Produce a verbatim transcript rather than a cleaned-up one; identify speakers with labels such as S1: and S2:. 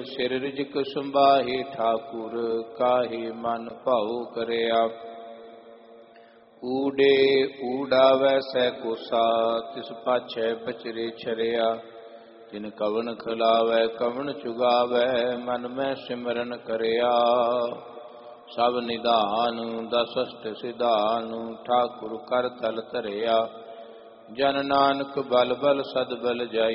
S1: ਸਿਰ ਰਿਜਕ ਸੰਭਾਹੀ ਠਾਕੁਰ, ਕਾਹੀ ਮਨ ਭਾਉ ਕਰਿਆ। ਊੜੇ ਊੜਾਵੈ ਸੈ ਕੋਸਾ, ਤਿਸ ਪਾਛੈ ਪਚਰੇ ਛਰਿਆ। ਤਿਨ ਕਵਣ ਖਿਲਾਵੈ ਕਵਣ ਚੁਗਾਵੈ, ਮਨ ਮੈਂ ਸਿਮਰਨ ਕਰਿਆ। ਸਭ ਨਿਧਾਨ ਦਸ ਅਸ਼ਟ ਸਿਧਾਨ, ਠਾਕੁਰ ਕਰ ਤਲ ਧਰਿਆ। ਜਨ ਨਾਨਕ ਬਲ ਬਲ ਸਦ ਬਲ ਜਾਈ,